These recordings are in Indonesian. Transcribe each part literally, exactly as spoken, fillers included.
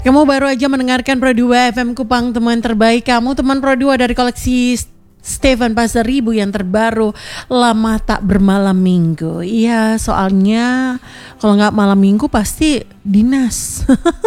Kamu baru aja mendengarkan Pro dua F M Kupang, teman terbaik kamu, teman Pro dua dari koleksi Stefan Pasaribu yang terbaru, Lama Tak Bermalam Minggu. Iya, soalnya kalau nggak malam minggu pasti dinas.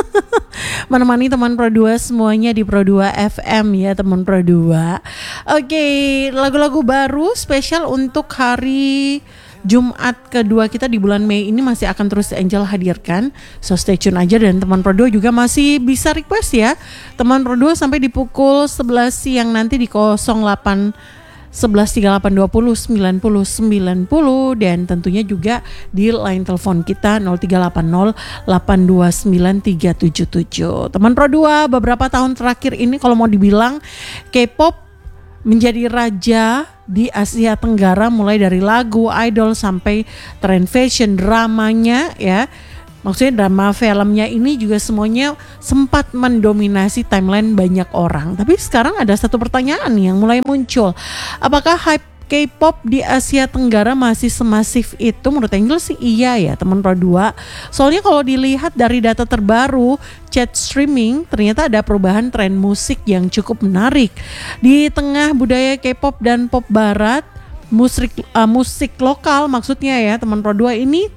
Menemani teman Pro dua semuanya di Pro dua F M ya, teman Pro dua. Oke, lagu-lagu baru spesial untuk hari Jumat kedua kita di bulan Mei ini masih akan terus Angel hadirkan. So stay tune aja, dan teman Pro dua juga masih bisa request ya. Teman Pro dua sampai di pukul sebelas siang nanti di nol delapan sebelas tiga delapan dua nol sembilan nol sembilan nol, dan tentunya juga di line telepon kita nol tiga delapan nol delapan dua sembilan tiga tujuh tujuh. Teman Pro dua, beberapa tahun terakhir ini kalau mau dibilang K-pop menjadi raja di Asia Tenggara, mulai dari lagu, idol, sampai tren fashion, dramanya ya. Maksudnya drama filmnya ini juga semuanya sempat mendominasi timeline banyak orang. Tapi sekarang ada satu pertanyaan yang mulai muncul. Apakah hype K-pop di Asia Tenggara masih semasif itu? Menurut Angel sih iya ya, teman Pro dua. Soalnya kalau dilihat dari data terbaru chat streaming, ternyata ada perubahan tren musik yang cukup menarik. Di tengah budaya K-pop dan pop barat, musik uh, musik lokal maksudnya ya, teman Pro dua ini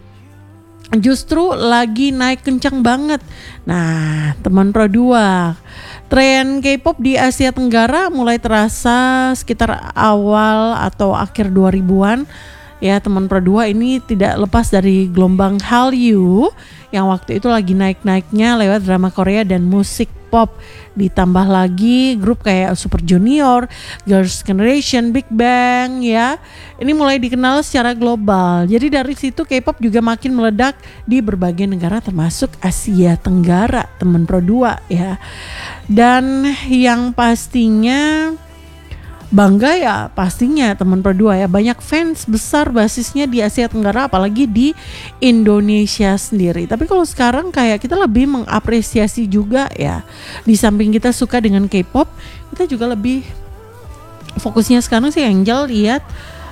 justru lagi naik kencang banget. Nah, teman Pro dua, tren K-pop di Asia Tenggara mulai terasa sekitar awal atau akhir dua ribuan. Ya, teman Pro dua, ini tidak lepas dari gelombang Hallyu yang waktu itu lagi naik-naiknya lewat drama Korea dan musik pop. Ditambah lagi grup kayak Super Junior, Girls' Generation, Big Bang ya. Ini mulai dikenal secara global. Jadi dari situ K-pop juga makin meledak di berbagai negara termasuk Asia Tenggara, teman Pro dua ya. Dan yang pastinya bangga ya, pastinya teman Pro dua ya, banyak fans besar basisnya di Asia Tenggara, apalagi di Indonesia sendiri. Tapi kalau sekarang kayak kita lebih mengapresiasi juga ya, di samping kita suka dengan K-pop, kita juga lebih fokusnya sekarang sih Angel lihat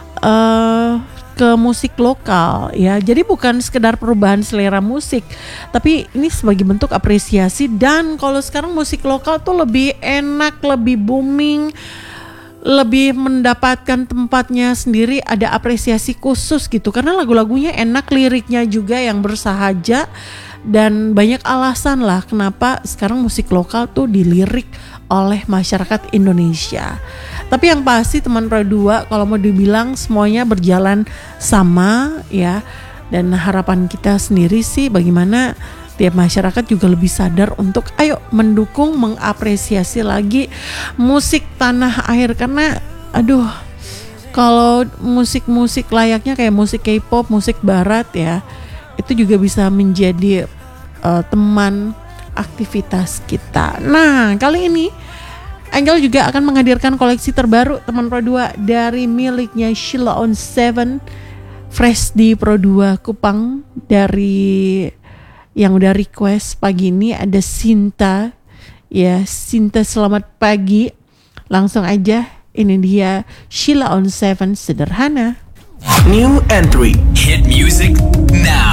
uh, ke musik lokal ya. Jadi bukan sekedar perubahan selera musik, tapi ini sebagai bentuk apresiasi. Dan kalau sekarang musik lokal tuh lebih enak, lebih booming, lebih mendapatkan tempatnya sendiri, ada apresiasi khusus gitu, karena lagu-lagunya enak, liriknya juga yang bersahaja, dan banyak alasan lah kenapa sekarang musik lokal tuh dilirik oleh masyarakat Indonesia. Tapi yang pasti teman Pro dua, kalau mau dibilang semuanya berjalan sama ya, dan harapan kita sendiri sih bagaimana tiap masyarakat juga lebih sadar untuk ayo mendukung, mengapresiasi lagi musik tanah air. Karena aduh, kalau musik-musik layaknya kayak musik K-pop, musik barat ya, itu juga bisa menjadi uh, teman aktivitas kita. Nah, kali ini Angel juga akan menghadirkan koleksi terbaru teman Pro dua dari miliknya Sheila on Seven, fresh di Pro dua Kupang. Dari yang udah request pagi ini ada Sinta ya. Sinta, selamat pagi. Langsung aja, ini dia Sheila on Seven, Sederhana. New entry, hit music now.